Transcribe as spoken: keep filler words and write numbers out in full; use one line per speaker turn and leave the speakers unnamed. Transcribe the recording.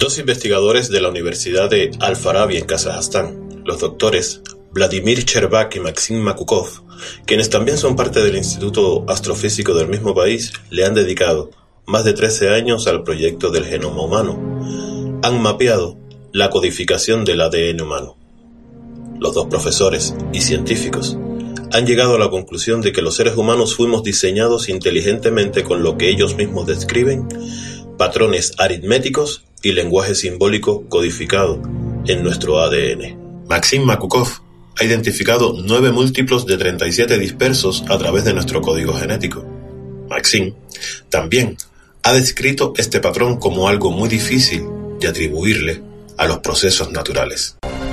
Dos investigadores de la Universidad de Al-Farabi en Kazajstán, los doctores Vladimir Chervak y Maxim Makukov, quienes también son parte del Instituto Astrofísico del mismo país, le han dedicado más de trece años al proyecto del genoma humano. Han mapeado la codificación del A D N humano. Los dos profesores y científicos han llegado a la conclusión de que los seres humanos fuimos diseñados inteligentemente con lo que ellos mismos describen, patrones aritméticos y lenguaje simbólico codificado en nuestro A D N. Maxim Makukov ha identificado nueve múltiplos de treinta y siete dispersos a través de nuestro código genético. Maxim también ha descrito este patrón como algo muy difícil de atribuirle a los procesos naturales.